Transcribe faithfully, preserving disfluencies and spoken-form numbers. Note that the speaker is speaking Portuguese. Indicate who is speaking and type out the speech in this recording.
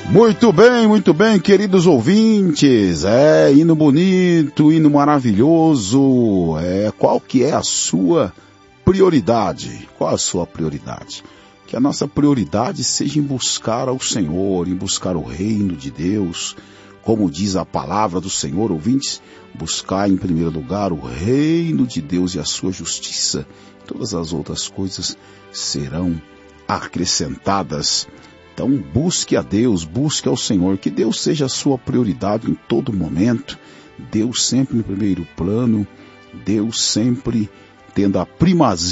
Speaker 1: Muito bem, muito bem, queridos ouvintes. É, hino bonito, hino maravilhoso. É, qual que é a sua prioridade? Qual a sua prioridade? Que a nossa prioridade seja em buscar ao Senhor, em buscar o reino de Deus. Como diz a palavra do Senhor, ouvintes, buscar em primeiro lugar o reino de Deus e a sua justiça. Todas as outras coisas serão acrescentadas. Então busque a Deus, busque ao Senhor, que Deus seja a sua prioridade em todo momento, Deus sempre no primeiro plano, Deus sempre tendo a primazia